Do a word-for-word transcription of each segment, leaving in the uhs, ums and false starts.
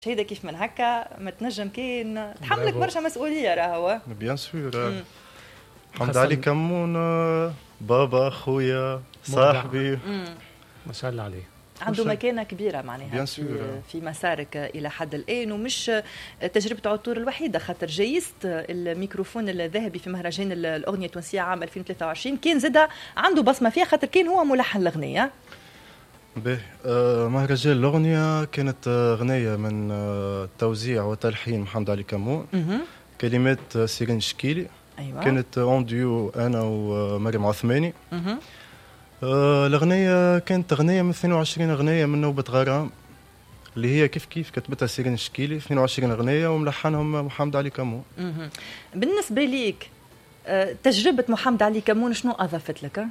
هيدا كيف من هكا ما تنجم كان تحملك برشا مسؤوليه راهو. بيان سور. حمد علي كمون بابا خويا صاحبي ما شاء الله عليه. عنده مكانه كبيره معناها في, في مسارك الى حد الان، ومش تجربه عطور الوحيده، خاطر جايزه الميكروفون الذهبي في مهرجان الاغنيه التونسيه عام ألفين وثلاثة وعشرين كان زاد عنده بصمه فيها، خاطر كان هو ملحن الاغنيه. به آه مهرجان الأغنية كانت أغنية من آه توزيع وتلحين محمد علي كمون، كلمات سيرين شكيلي. أيوة. كانت اونديو أنا ومريم عثماني. آه الأغنية كانت أغنية من اثنين وعشرين أغنية من نوبة غرام، اللي هي كيف كيف كتبتها سيرين شكيلي، اثنين وعشرين أغنية وملحنهم محمد علي كمون. بالنسبة ليك آه تجربة محمد علي كمون شنو أضافت لك؟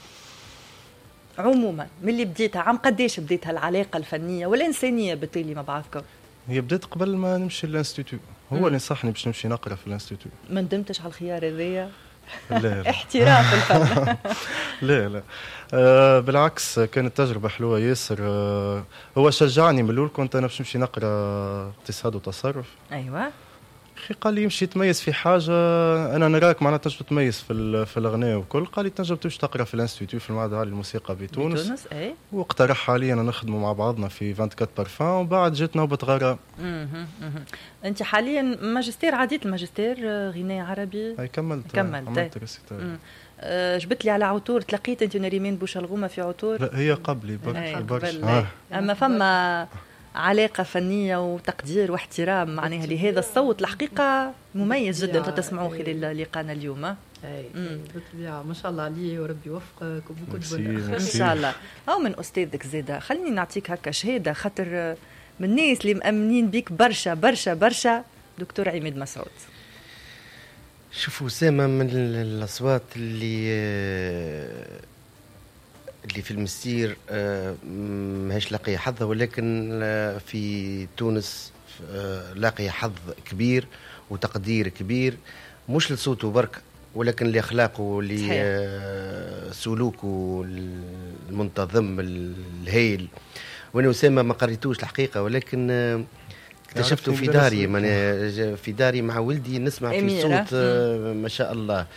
عموما من اللي بديتها عام قديش بديتها العلاقه الفنيه والانسانيه بالتالي مع بعضكم؟ هي بدات قبل ما نمشي للانستيتو، هو مم. اللي نصحني باش نمشي نقرا في الانستيتو. ما ندمتش على الخيار هذايا؟ لا لا احتراف الفن. لا لا آه بالعكس كانت تجربه حلوه ياسر. آه هو شجعني من الاول، كنت انا باش نمشي نقرا اقتصاد وتصرف. ايوه. اخي قال لي يمشي تميز في حاجه، انا نراك معناتها تنجم تميز في في الاغنيه وكل. قال لي تنجم تمشي تقرا في الانستيتيو في المعهد العالي للموسيقى بتونس. بتونس اي. واقترح علينا نخدموا مع بعضنا في أربعة وعشرين بارفان، وبعد جات نوبه غرام. اها انت حاليا ماجستير، عديت الماجستير غناء عربي. اي كملت كملت عملت ريسيتال. أه جبت لي على عطور، تلقيت انت ونريمان بوشلغومه في عطور؟ لا هي قبلي برشا. آه. اما فما علاقة فنية وتقدير واحترام معناها لهذا الصوت الحقيقة مميز جدا تسمعوه خلال لقاءنا اليوم. اي بالطبيعة ما شاء الله عليه وربي يوفقك وبكل بنا. ان شاء الله. او من استاذك زاده، خليني نعطيك هكا شهادة، خاطر من الناس اللي مأمنين بيك برشا برشا برشا دكتور عماد مسعود. شوفوا أسامة من الأصوات اللي اللي في المسير ماهيش لاقيه حظها، ولكن في تونس لاقيه حظ كبير وتقدير كبير، مش لصوته برك ولكن لاخلاقه لسلوكه المنتظم الهائل. وانا اسامه ما قريتوش الحقيقه، ولكن اكتشفته في داري، في داري مع ولدي نسمع في صوت ما شاء الله.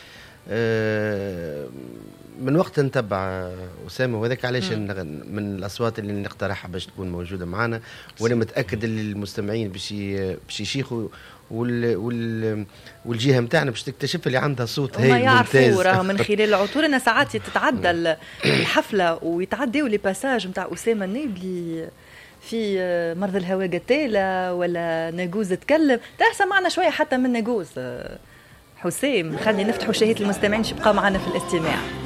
من وقت نتبع أسامة، وذاك علاش من الأصوات اللي نقترحها باش تكون موجودة معنا، وأنا متأكد اللي المستمعين باش باش يشيخوا وال وال والجهة متاعنا باش تكتشف اللي عندها صوت هايل ممتاز. ما يعرفوا من خلال العطور. أنا ساعات تتعدى الحفلة ويتعداوا لي باساج متاع أسامة النابلي في مرض الهواء قتالة ولا ناقوز تكلم، تحسن معنا شوية حتى من ناقوز. حسام خلي نفتحوا شهية المستمعين شبقى معنا في الاستماع.